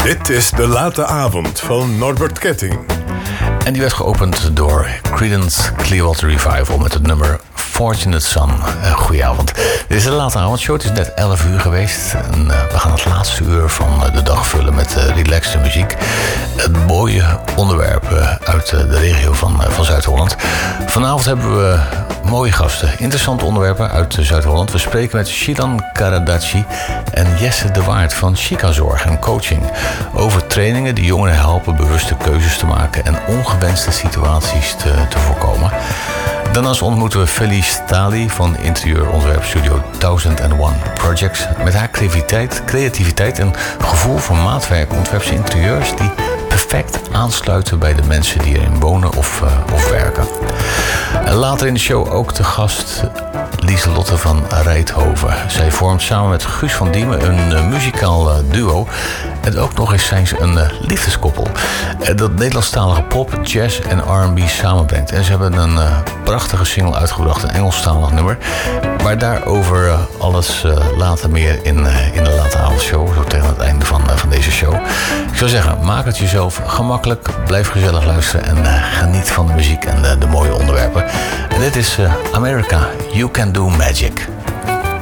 Dit is De Late Avond van Norbert Ketting. En die werd geopend door Creedence Clearwater Revival met het nummer Fortunate Son. Goedenavond. Dit is De Late Avondshow. Het is net 11 uur geweest. En we gaan het laatste uur van de dag vullen met relaxte muziek. Het mooie onderwerp uit de regio van Zuid-Holland. Vanavond hebben we mooie gasten. Interessante onderwerpen uit Zuid-Holland. We spreken met Shilan Karadachi en Jesse de Waard van Chicazorg en Coaching. Over trainingen die jongeren helpen bewuste keuzes te maken en ongewenste situaties te voorkomen. Daarnaast ontmoeten we Feli Stali van interieurontwerpstudio 1001 Projects. Met haar creativiteit en gevoel voor maatwerk ontwerpt ze interieurs die perfect aansluiten bij de mensen die erin wonen of werken. En later in de show ook te gast Lieselotte van Rijthoven. Zij vormt samen met Guus van Diemen een muzikaal duo. En ook nog eens zijn ze een liefdeskoppel. Dat Nederlandstalige pop, jazz en R&B samenbrengt. En ze hebben een prachtige single uitgebracht, een Engelstalig nummer. Maar daarover alles later meer in de Late Avondshow. Zo tegen het einde van deze show. Ik zou zeggen, maak het jezelf gemakkelijk. Blijf gezellig luisteren en geniet van de muziek en de mooie onderwerpen. En dit is America, You Can Do Magic.